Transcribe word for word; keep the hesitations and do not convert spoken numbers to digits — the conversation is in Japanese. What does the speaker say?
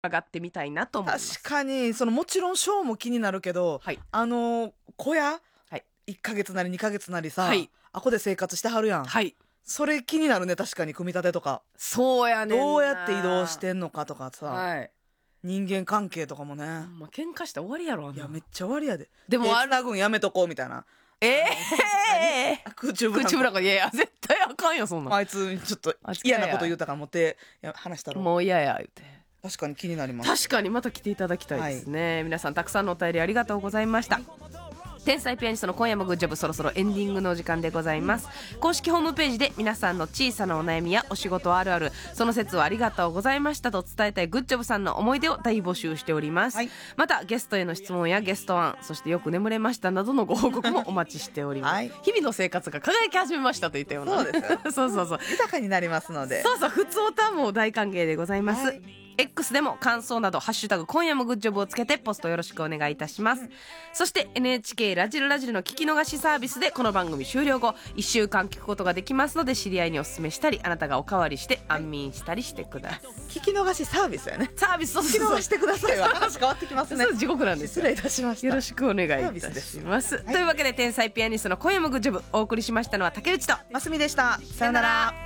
上がってみたいなと思います。 確かにそのもちろんショーも気になるけど、 はい、 あの小屋、 はい、 いっかげつなりにかげつなりさ、 はい、 あこで生活してはるやん、 はい、 それ気になるね。確かに組み立てとかそうやねんな。 どうやって移動してんのかとかさ、 はい、 人間関係とかもね、 まあ、喧嘩して終わりやろ。あんないやめっちゃ終わりやで。 でもあつなぐんやめとこうみたいな。 ええー、空中ブランコ口ぶらがいやいや絶対あかんよそんなん。 あいつちょっと嫌なこと言うたから持って話したらもう嫌や言うて。 確かに気になります。 確かにまた来ていただきたいですね、はい、皆さんたくさんのお便りありがとうございました。天才ピアニストの今夜もグッジョブ、そろそろエンディングのお時間でございます、うん、公式ホームページで皆さんの小さなお悩みやお仕事あるある、その説はありがとうございましたと伝えたいグッジョブさんの思い出を大募集しております、はい、またゲストへの質問やゲスト案、そしてよく眠れましたなどのご報告もお待ちしております、はい、日々の生活が輝き始めましたといったような、 そうですよそうそうそう、 豊かになりますので、 そうそう、普通おたも大歓迎でございます、はい、X でも感想などハッシュタグ今夜もグッジョブをつけてポストよろしくお願いいたします、うん、そして エヌエイチケー ラジルラジルの聞き逃しサービスでこの番組終了後いっしゅうかん聞くことができますので、知り合いにお勧めしたりあなたがおかわりして安眠したりしてください、はい、 聞き逃しサービスやね。 サービス、そうそうそう、 聞き逃してくださいは話変わってきますね。 そう地獄なんです。 失礼いたしました。 よろしくお願いいたします、はい、というわけで天才ピアニストの今夜もグッジョブ、お送りしましたのは竹内とますみでした。さよなら。